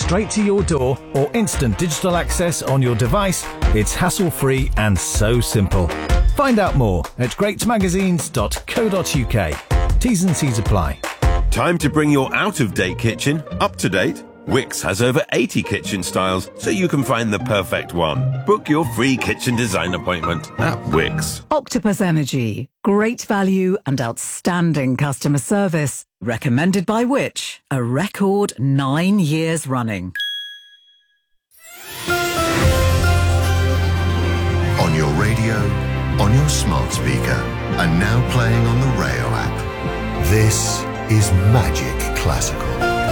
straight to your door or instant digital access on your device, it's hassle-free and so simple. Find out more at greatmagazines.co.uk. T's and C's apply. Time to bring your out-of-date kitchen up to date? Wix has over 80 kitchen styles, so you can find the perfect one. Book your free kitchen design appointment at Wix. Octopus Energy. Great value and outstanding customer service. Recommended by which? A record 9 years running. On your radio, on your smart speaker, and now playing on the Rayo app. This is Magic Classical.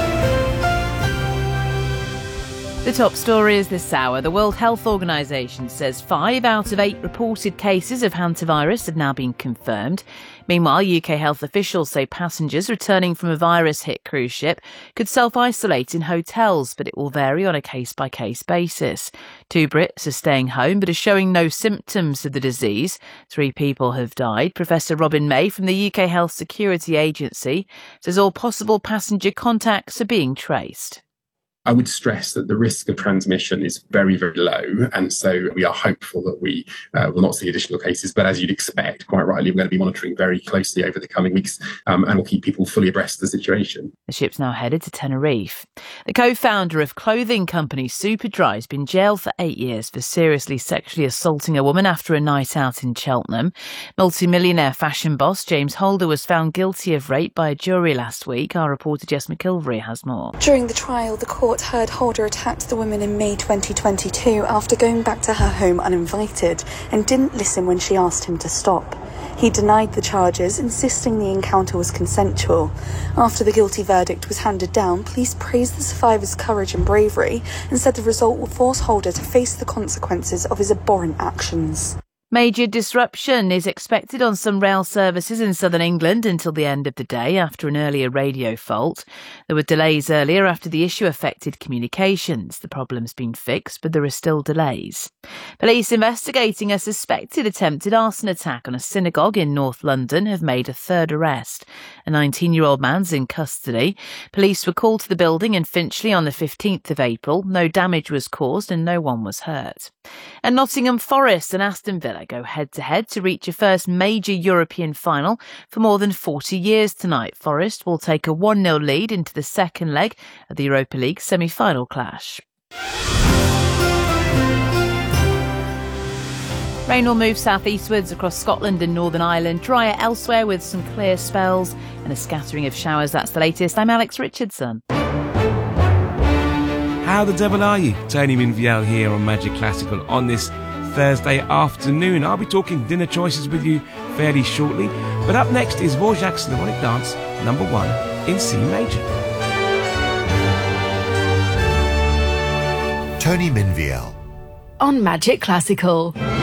The top story is this hour. The World Health Organization says 5 out of 8 reported cases of hantavirus have now been confirmed. Meanwhile, UK health officials say passengers returning from a virus-hit cruise ship could self-isolate in hotels, but it will vary on a case-by-case basis. 2 Brits are staying home but are showing no symptoms of the disease. 3 people have died. Professor Robin May from the UK Health Security Agency says all possible passenger contacts are being traced. I would stress that the risk of transmission is very, very low. And so we are hopeful that we will not see additional cases. But as you'd expect, quite rightly, we're going to be monitoring very closely over the coming weeks and we'll keep people fully abreast of the situation. The ship's now headed to Tenerife. The co-founder of clothing company Superdry has been jailed for 8 years for seriously sexually assaulting a woman after a night out in Cheltenham. Multimillionaire fashion boss James Holder was found guilty of rape by a jury last week. Our reporter Jess McIlvery has more. During the trial, the court heard Holder attacked the woman in May 2022 after going back to her home uninvited and didn't listen when she asked him to stop. He denied the charges, insisting the encounter was consensual. After the guilty verdict was handed down, police praised the survivor's courage and bravery and said the result will force Holder to face the consequences of his abhorrent actions. Major disruption is expected on some rail services in southern England until the end of the day after an earlier radio fault. There were delays earlier after the issue affected communications. The problem's been fixed, but there are still delays. Police investigating a suspected attempted arson attack on a synagogue in North London have made a 3rd arrest. A 19-year-old man's in custody. Police were called to the building in Finchley on the 15th of April. No damage was caused and no one was hurt. And Nottingham Forest and Aston Villa go head-to-head to reach a first major European final for more than 40 years tonight. Forest will take a 1-0 lead into the second leg of the Europa League semi-final clash. Rain will move southeastwards across Scotland and Northern Ireland, drier elsewhere with some clear spells and a scattering of showers. That's the latest. I'm Alex Richardson. How the devil are you? Tony Minviel here on Magic Classical on this Thursday afternoon. I'll be talking dinner choices with you fairly shortly. But up next is Dvorak's Slavonic Dance, number 1 in C major. Tony Minviel On Magic Classical.